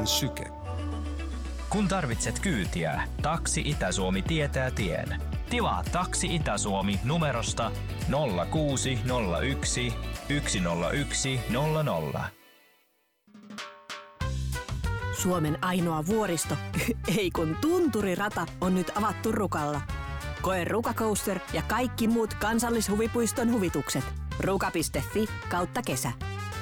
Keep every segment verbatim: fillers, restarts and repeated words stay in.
Syke. Kun tarvitset kyytiä, Taksi Itä-Suomi tietää tien. Tilaa Taksi Itä-Suomi numerosta nolla kuusi nolla yksi yksi nolla yksi nolla nolla. Suomen ainoa vuoristo, ei kun tunturirata, on nyt avattu Rukalla. Koe Ruka Coaster ja kaikki muut kansallishuvipuiston huvitukset. ruka piste fi kautta kesä.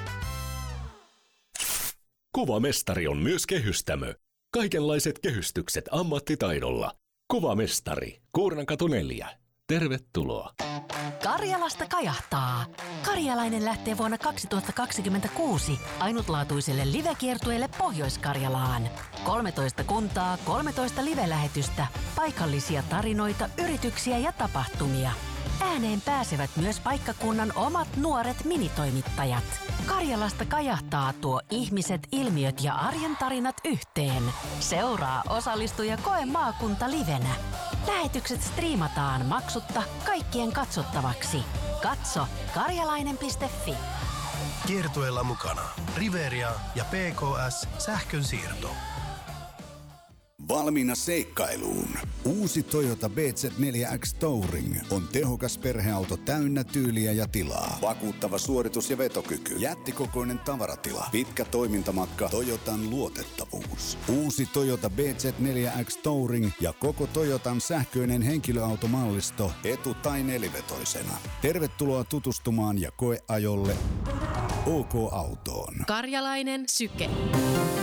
Kuvamestari on myös kehystämö. Kaikenlaiset kehystykset ammattitaidolla. Kuvamestari, Kuurnankatu neljä. Tervetuloa. Karjalasta kajahtaa. Karjalainen lähtee vuonna kaksituhattakaksikymmentäkuusi ainutlaatuiselle livekiertueelle Pohjois-Karjalaan. kolmetoista kuntaa, kolmetoista live-lähetystä, paikallisia tarinoita, yrityksiä ja tapahtumia. Ääneen pääsevät myös paikkakunnan omat nuoret minitoimittajat. Karjalasta kajahtaa tuo ihmiset, ilmiöt ja arjen tarinat yhteen. Seuraa, osallistu ja koe maakunta livenä. Lähetykset striimataan maksutta kaikkien katsottavaksi. Katso karjalainen piste fi. Kiertueella mukana Riveria ja P K S Sähkönsiirto. Valmiina seikkailuun. Uusi Toyota B Z neljä X Touring on tehokas perheauto täynnä tyyliä ja tilaa. Vakuuttava suoritus ja vetokyky. Jättikokoinen tavaratila. Pitkä toimintamatka. Toyotan luotettavuus. Uusi Toyota B Z neljä X Touring ja koko Toyotan sähköinen henkilöautomallisto etu- tai nelivetoisena. Tervetuloa tutustumaan ja koeajolle OK Autoon. Karjalainen Syke.